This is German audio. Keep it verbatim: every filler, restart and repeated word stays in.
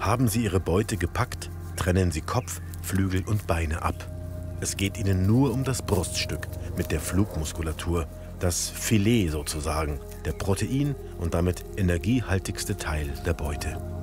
Haben sie ihre Beute gepackt, trennen sie Kopf, Flügel und Beine ab. Es geht ihnen nur um das Bruststück mit der Flugmuskulatur, das Filet sozusagen, der protein- und damit energiehaltigste Teil der Beute.